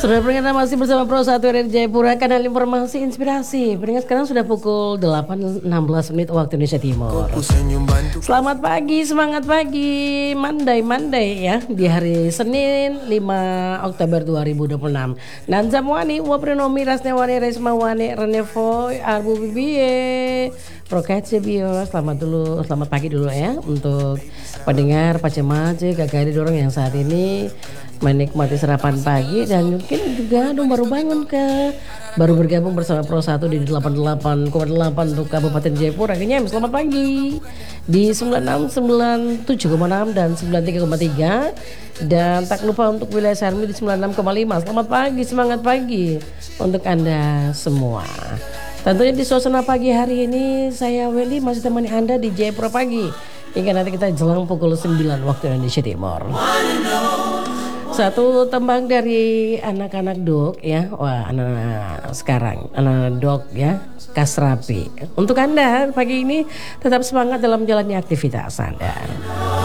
Sudah peringatan masih bersama Pro 1 dari Jayapura, kanal informasi inspirasi. Peringkat sekarang sudah pukul 8.16 menit waktu Indonesia Timur. Selamat pagi, semangat pagi, Monday ya. Di hari Senin 5 Oktober 2026. Dan Zamwani, Waprinomi, Rasnewani, Resmawani, Renevoy, Arbu Bibie, Prokece Bio. Selamat pagi dulu ya untuk pendengar Pacemace, Gagari Dorong yang saat ini menikmati sarapan pagi dan mungkin juga baru bangun baru bergabung bersama Pro 1 di 88,8 untuk Kabupaten Jayapura. Akhirnya selamat pagi di 96, 97,6 dan 93,3 dan tak lupa untuk wilayah Sarmi di 96,5. Selamat pagi, semangat pagi untuk Anda semua. Tentunya di suasana pagi hari ini saya Welly masih temani Anda di Jayapura pagi hingga nanti kita jelang pukul 9 waktu Indonesia Timur. Satu tembang dari anak-anak dok ya. Wah, anak dok ya, Kasrapi. Untuk Anda pagi ini tetap semangat dalam menjalani aktivitas Anda.